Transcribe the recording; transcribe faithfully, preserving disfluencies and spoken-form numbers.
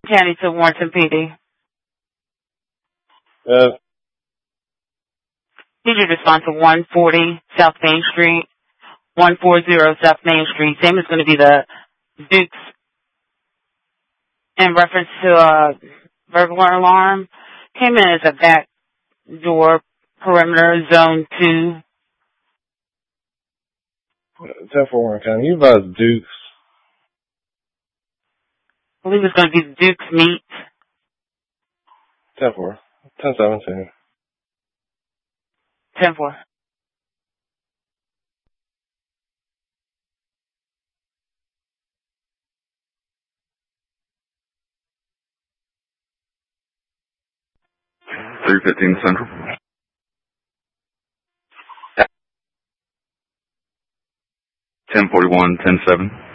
County to Warrenton P D. Uh, Did you respond to one forty South Main Street? one forty South Main Street. Same is going to be the Dukes in reference to a burglar alarm. Came in as a back door perimeter zone two. ten four Warren County. You advise Dukes. I believe it's going to be the Dukes meet. ten four. ten seventeen. ten four. three fifteen Central. ten forty-one, ten seven.